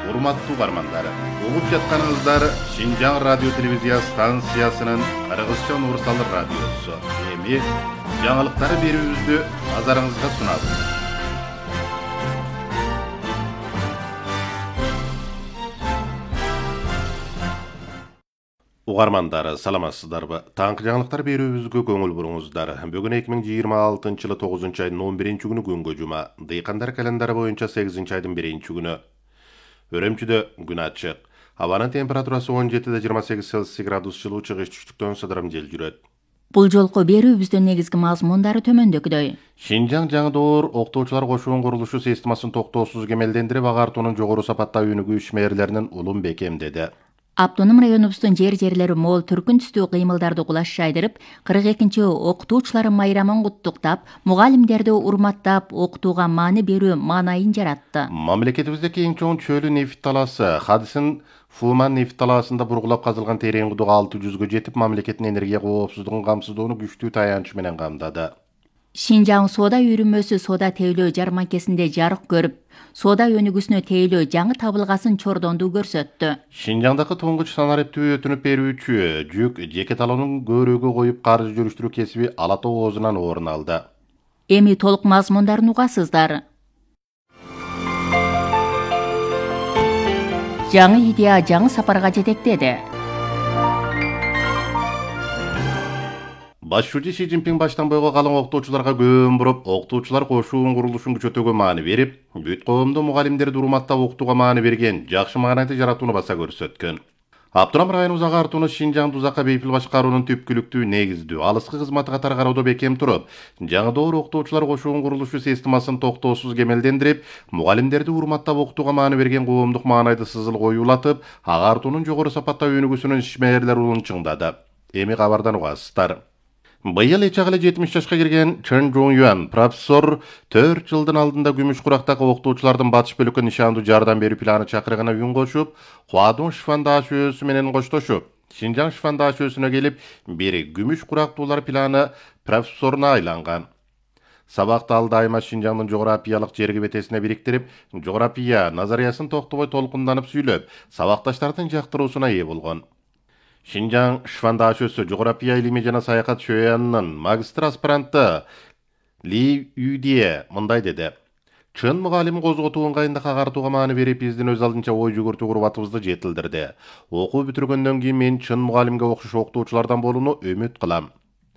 Урматтуу угармандар, угуп жатканыңыздар Шинжаң радио телевизия станциясынын Кыргызча универсал радиосу. Эми жаңылыктар берүүбүздү назарыңызга сунабыз. Угармандар, саламатсыздарбы? Таңкы жаңылыктар берүүбүзгө көңүл буруңуздар. Бүгүн 2026-жылы 9-айдын 11-күнү күнгө жума. Дыйкандар календары боюнча 8-айдын 1-күнү. Өрөмчүдө күн ачык. Абанын температурасы 17-28 Цельсий градус жылуу, чыгыш түштүктөн сыдырым жел жүрөт. Бул жолку берүүбүздүн негизги мазмундары төмөндөгүдөй. Шинжаң жаңы доор октоочулар кошуун курулушу системасын токтоосуз кемелдендирип, агартуунун жогору сапаттагы өнүгүү ишмерлеринин улун бекемдеди. Автоном районубуздун жер-жерлери мол түркүн түстүү кыймылдарды кулаш жайдырып, 42 окутуучулардын майрамын куттуктап, мугалимдерди урматтап, окутууга маани берүү маанайын жаратты. Мамлекетибиздеги эң чоң чөлү нефть талаасы Хадисын Фулман нефть талаасында бургулап казылган терең кудук 600гө жетип, мамлекеттин энергия коопсуздугун камсыздоону күчтүү таянч менен камдады. Шинжаң соода үйрүмөсү соода тейлөө жарманкесинде жарык көрүп, соода өнүгүүсүнө тейлөө жаңы табылгасын чордонду көрсөттү. Шинжаңдагы туңгуч санариптүү өтүнүп берүүчү жүк жеке талоонун көөрөөгө коюп каржы жүрүштүрүү кесиби Ала Тоо оозунан орун алды. Эми толук мазмундарын угасыздар. Жаңы идея жаңы сапарга жетектеди. Башчы Си Цзиньпин баштан бойго калың октоочуларга көөн буруп, октоочулар кошуун курулушун күчөтүүгө маани берип, бүт коомдо мугалимдерди урматтап окутууга маани берген, жакшы маанайды жаратууну баса көрсөткөн. Автоном районубуз агартууну Шинжаңды узакка бейпил башкаруунун түпкүлүктүү негиздүү, алыскы кызматы катары кароодо бекем туруп, жаңы доор октоочулар кошуун курулушу системасын токтоосуз кемелдендирип, мугалимдерди урматтап окутууга маани берген коомдук маанайды сызыл коюулатып, агартуунун жогору сапатта өнүгүүсүнүн ишмерлер улун чыңдады. Эми кабардан угасыздар. Быйыл эчагылы 70 жашка кирген Чен Жон Юан профессор 4 жылдын алдында күмүш курактагы октоочулардын батыш бөлүккө нишандуу жардам берүү планы чакырыгына үн кошуп, Хуадун шифандаш өсү менен коштошуп, Шинжаң шифандаш өсүнө келип, бери күмүш курактуулар планы профессоруна айланган. Сабакты ал дайыма Шинжаңдын жографиялык жерги бетесине бириктирип, жография назариясын токтобой толкунданып сүйлөп, сабакташтардын жактыруусуна ээ болгон. Шинжаң шифандаш өсү жография илими жана саякат шөянынын магистр аспиранты Ли Юдие мындай деди. Чын мугалим козготуу ыңгайындагы агартууга маани берип, биздин өз алдынча ой жүгүртүү курбатыбызды жетилдирди. Окуу бүтүргөндөн кийин мен чын мугалимге окшош окутуучулардан болууну үмүт кылам.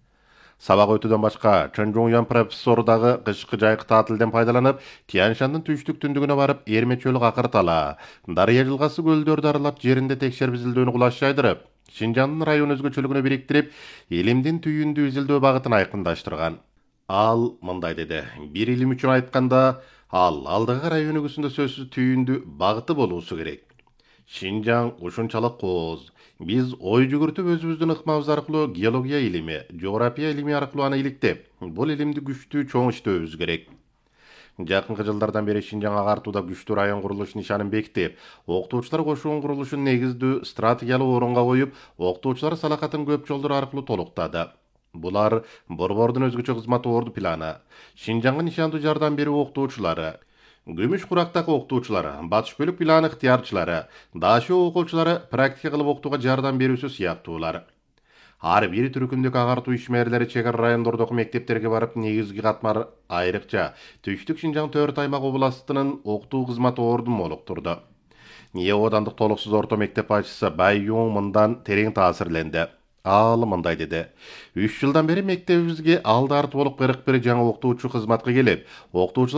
Сабак өтүүдөн башка Чен Жон Юан профессор дагы кышкы жайкы таатилден пайдаланып, Тяньшандын түштүк түндүгүнө барып, Эрме чөлү Акыртала, Дарыя жылгасы көлдөрдү аралап, жеринде текшерип изилдөөнү кулаш жайдырып, Шинжаңдын район өзгөчөлүгүнө бириктирип, элимдин түйүндү изилдөө багытын айкындаштырган. Ал мындай деди. Бир илим үчүн айтканда, ал алдыгы район өнүгүүсүндө сөзсүз түйүндү багыты болуусу керек. Шинжаң ушунчалык кооз. Биз ой жүгүртүп өзүбүздүн ыкмабыз аркылуу геология илими, жография илими аркылуу аны иликтеп, бул илимди күчтүү чоң иштөөбүз керек. Жакынкы жылдардан бери Шинжаң агартууда күчтүү район курулуш нишанын бекитип, окутуучулар кошуун курулушун негиздүү стратегиялык орунга коюп, окутуучулар салакатын көп жолдор аркылуу толуктады. Булар Борбордун өзгөчө кызматы орду планы, Шинжаңга нишандуу жардам берүү окутуучулары, күмүш курактагы окутуучулары, батыш бөлүк планы ыктыярчылары, дашы окуучулары, практика кылып окутууга жардам берүүсү сыяктуулар. Ар бир түркүмдүк агартуу ишмерлери чек ара райондордогу мектептерге барып, негизги катмар айрыкча Түштүк Шинжаң 4 аймак областынын окутуу кызматы ордун молуктурду. Ниэ оодандык толуксуз орто мектеп башчысы Бай Юң мындан терең таасирленди. Ал мындай деди. 3 жылдан бери мектебибизге алды арты болуп 41 жаңы окутуучу кызматка келип, окутуучулар